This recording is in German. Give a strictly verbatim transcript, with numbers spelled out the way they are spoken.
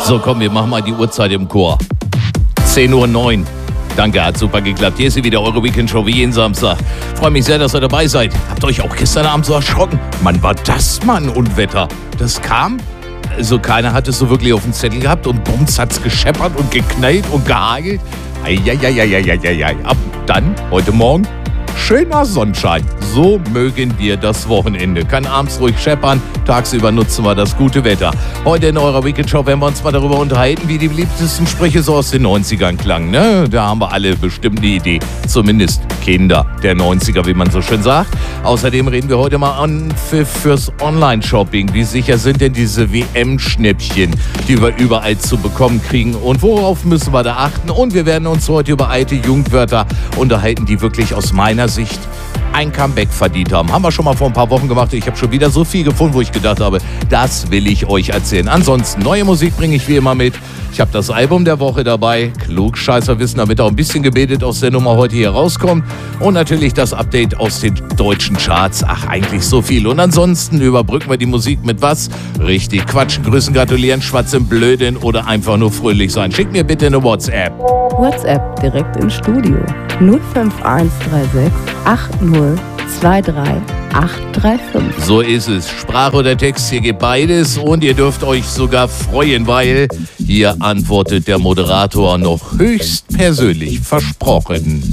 So, komm, wir machen mal die Uhrzeit im Chor. zehn Uhr neun. Danke, hat super geklappt. Hier ist sie wieder, eure Weekendshow wie jeden Samstag. Freue mich sehr, dass ihr dabei seid. Habt euch auch gestern Abend so erschrocken? Mann, war das mal ein Unwetter. Das kam, also keiner hat es so wirklich auf dem Zettel gehabt und bums hat's gescheppert und geknallt und gehagelt. Eieieiei. Ab dann, heute Morgen, schöner Sonnenschein. So mögen wir das Wochenende. Kann abends ruhig scheppern, tagsüber nutzen wir das gute Wetter. Heute in eurer Weekendshow werden wir uns mal darüber unterhalten, wie die beliebtesten Sprüche so aus den neunzigern klangen. Ne? Da haben wir alle bestimmt eine Idee. Zumindest Kinder der neunziger, wie man so schön sagt. Außerdem reden wir heute mal an für, fürs Online-Shopping. Wie sicher sind denn diese W M-Schnäppchen, die wir überall zu bekommen kriegen? Und worauf müssen wir da achten? Und wir werden uns heute über alte Jugendwörter unterhalten, die wirklich aus meiner Sicht ein Comeback verdient haben. Haben wir schon mal vor ein paar Wochen gemacht. Ich habe schon wieder so viel gefunden, wo ich gedacht habe, das will ich euch erzählen. Ansonsten, neue Musik bringe ich wie immer mit. Ich habe das Album der Woche dabei. Klugscheißerwissen, damit auch ein bisschen gebetet aus der Nummer heute hier rauskommt. Und natürlich das Update aus den deutschen Charts. Ach, eigentlich so viel. Und ansonsten überbrücken wir die Musik mit was? Richtig quatschen, grüßen, gratulieren, schwatzen, blöden oder einfach nur fröhlich sein. Schickt mir bitte eine WhatsApp. WhatsApp direkt ins Studio. null fünf eins drei sechs acht null zwei drei acht drei fünf. So ist es. Sprache oder Text, hier geht beides. Und ihr dürft euch sogar freuen, weil hier antwortet der Moderator noch höchst persönlich versprochen.